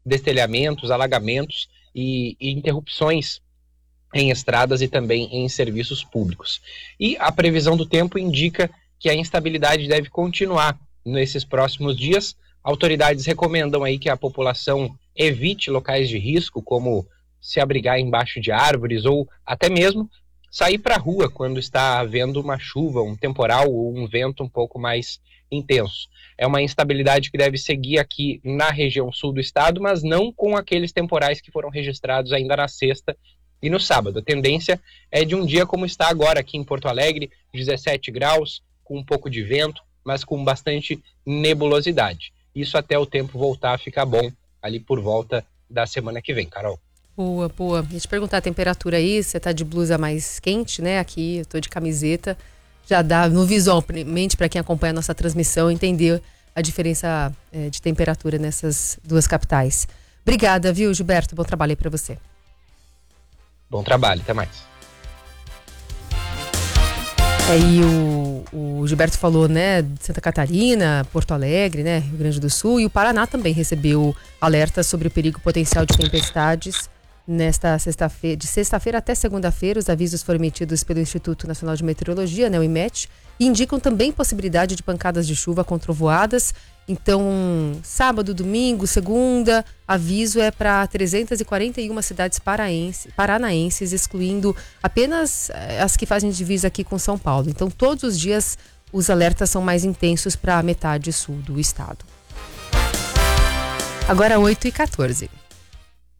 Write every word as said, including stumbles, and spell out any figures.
destelhamentos, alagamentos e, e interrupções em estradas e também em serviços públicos. E a previsão do tempo indica que a instabilidade deve continuar nesses próximos dias. Autoridades recomendam aí que a população evite locais de risco, como se abrigar embaixo de árvores ou até mesmo sair para a rua quando está havendo uma chuva, um temporal ou um vento um pouco mais intenso. É uma instabilidade que deve seguir aqui na região sul do estado, mas não com aqueles temporais que foram registrados ainda na sexta e no sábado. A tendência é de um dia como está agora aqui em Porto Alegre, dezessete graus, com um pouco de vento, mas com bastante nebulosidade. Isso até o tempo voltar a ficar bom ali por volta da semana que vem, Carol. Boa, boa. Deixa eu te perguntar a temperatura aí, você tá de blusa mais quente, né? Aqui eu tô de camiseta. Já dá no visualmente para quem acompanha a nossa transmissão entender a diferença é, de temperatura nessas duas capitais. Obrigada, viu, Gilberto? Bom trabalho aí para você. Bom trabalho, até mais. Aí é, o, o Gilberto falou, né, de Santa Catarina, Porto Alegre, né, Rio Grande do Sul, e o Paraná também recebeu alerta sobre o perigo potencial de tempestades. Nesta sexta-feira, de sexta-feira até segunda-feira, os avisos foram emitidos pelo Instituto Nacional de Meteorologia, né, o IMET, e indicam também possibilidade de pancadas de chuva com trovoadas. Então, sábado, domingo, segunda, aviso é para trezentas e quarenta e uma cidades paraense, paranaenses, excluindo apenas as que fazem divisa aqui com São Paulo. Então, todos os dias os alertas são mais intensos para a metade sul do estado. Agora oito e quatorze.